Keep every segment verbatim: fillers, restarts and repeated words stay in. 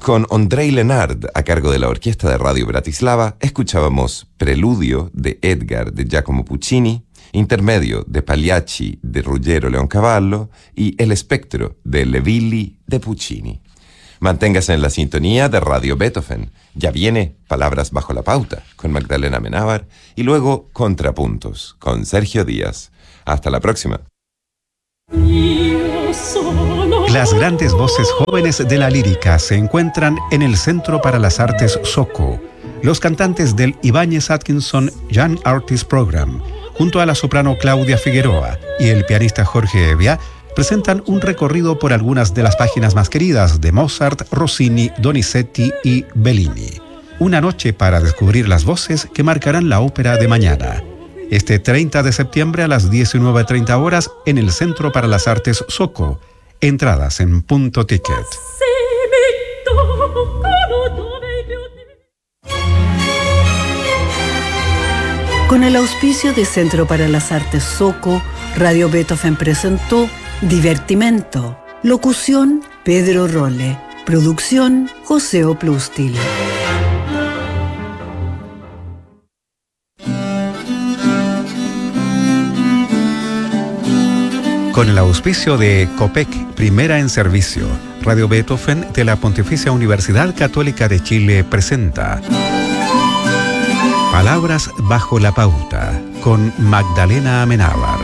Con Ondrej Lenard a cargo de la Orquesta de Radio Bratislava, escuchábamos Preludio de Edgar de Giacomo Puccini, Intermedio de Pagliacci de Ruggero Leoncavallo y El Espectro de Le Villi de Puccini. Manténgase en la sintonía de Radio Beethoven. Ya viene Palabras bajo la pauta con Magdalena Amenábar y luego Contrapuntos con Sergio Díaz. Hasta la próxima. Las grandes voces jóvenes de la lírica se encuentran en el Centro para las Artes SOCO. Los cantantes del Ibáñez Atkinson Young Artist Program, junto a la soprano Claudia Figueroa y el pianista Jorge Evia, presentan un recorrido por algunas de las páginas más queridas de Mozart, Rossini, Donizetti y Bellini. Una noche para descubrir las voces que marcarán la ópera de mañana. Este treinta de septiembre a las diecinueve treinta horas en el Centro para las Artes SOCO. Entradas en Punto Ticket. Con el auspicio de Centro para las Artes SOCO, Radio Beethoven presentó Divertimento. Locución, Pedro Rolle. Producción, José Oplustil. Con el auspicio de COPEC, Primera en Servicio, Radio Beethoven de la Pontificia Universidad Católica de Chile presenta Palabras bajo la pauta, con Magdalena Amenábar.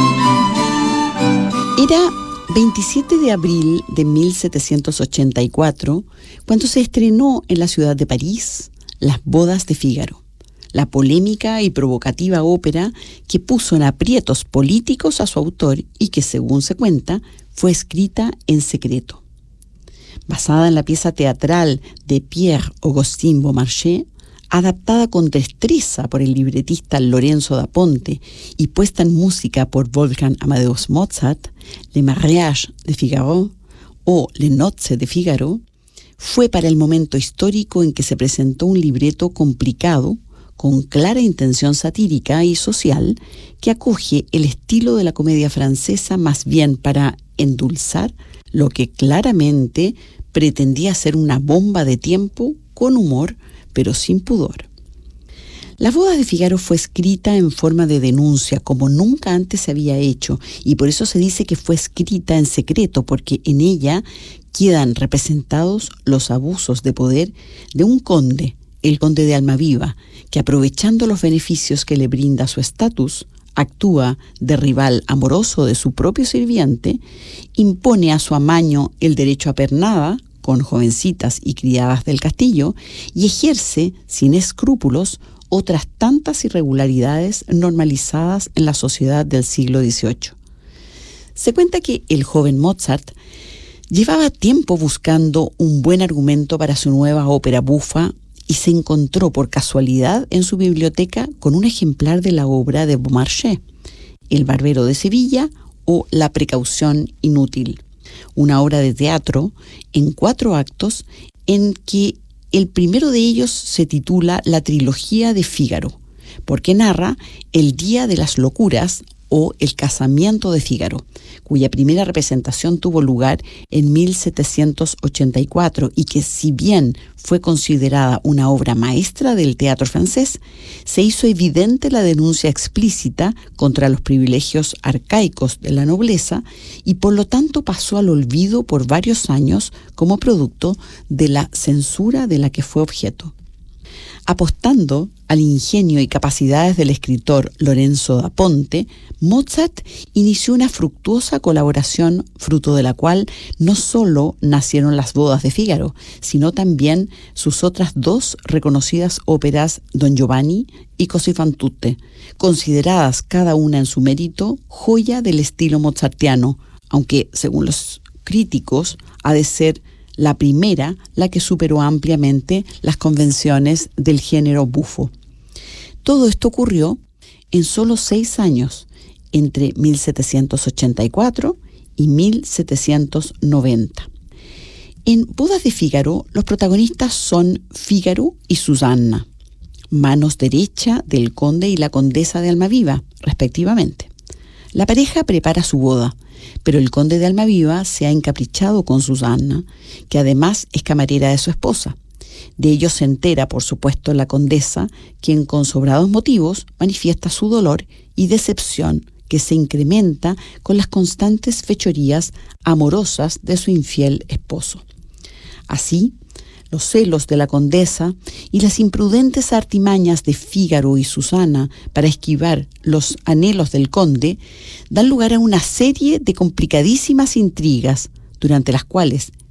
Era veintisiete de abril de mil setecientos ochenta y cuatro cuando se estrenó en la ciudad de París Las Bodas de Fígaro, la polémica y provocativa ópera que puso en aprietos políticos a su autor y que, según se cuenta, fue escrita en secreto. Basada en la pieza teatral de Pierre-Augustin Beaumarchais, adaptada con destreza por el libretista Lorenzo da Ponte y puesta en música por Wolfgang Amadeus Mozart, Le Mariage de Figaro o Le Nozze de Figaro, fue para el momento histórico en que se presentó un libreto complicado, con clara intención satírica y social, que acoge el estilo de la comedia francesa más bien para endulzar lo que claramente pretendía ser una bomba de tiempo con humor, pero sin pudor. Las Bodas de Figaro fue escrita en forma de denuncia, como nunca antes se había hecho, y por eso se dice que fue escrita en secreto, porque en ella quedan representados los abusos de poder de un conde, el conde de Almaviva, que, aprovechando los beneficios que le brinda su estatus, actúa de rival amoroso de su propio sirviente, impone a su amaño el derecho a pernada con jovencitas y criadas del castillo y ejerce, sin escrúpulos, otras tantas irregularidades normalizadas en la sociedad del siglo dieciocho. Se cuenta que el joven Mozart llevaba tiempo buscando un buen argumento para su nueva ópera bufa y se encontró por casualidad en su biblioteca con un ejemplar de la obra de Beaumarchais, El Barbero de Sevilla o La Precaución Inútil, una obra de teatro en cuatro actos en que el primero de ellos se titula La Trilogía de Fígaro, porque narra el Día de las Locuras o El Casamiento de Fígaro, cuya primera representación tuvo lugar en mil setecientos ochenta y cuatro y que, si bien fue considerada una obra maestra del teatro francés, se hizo evidente la denuncia explícita contra los privilegios arcaicos de la nobleza y por lo tanto pasó al olvido por varios años como producto de la censura de la que fue objeto. Apostando al ingenio y capacidades del escritor Lorenzo da Ponte, Mozart inició una fructuosa colaboración, fruto de la cual no solo nacieron Las Bodas de Fígaro, sino también sus otras dos reconocidas óperas, Don Giovanni y Così fan tutte, consideradas cada una en su mérito joya del estilo mozartiano, aunque, según los críticos, ha de ser la primera la que superó ampliamente las convenciones del género bufo. Todo esto ocurrió en solo seis años, entre mil setecientos ochenta y cuatro y mil setecientos noventa. En Bodas de Fígaro, los protagonistas son Fígaro y Susanna, manos derecha del conde y la condesa de Almaviva, respectivamente. La pareja prepara su boda, pero el conde de Almaviva se ha encaprichado con Susana, que además es camarera de su esposa. De ello se entera, por supuesto, la condesa, quien con sobrados motivos manifiesta su dolor y decepción, que se incrementa con las constantes fechorías amorosas de su infiel esposo. Así, los celos de la condesa y las imprudentes artimañas de Fígaro y Susana para esquivar los anhelos del conde dan lugar a una serie de complicadísimas intrigas, durante las cuales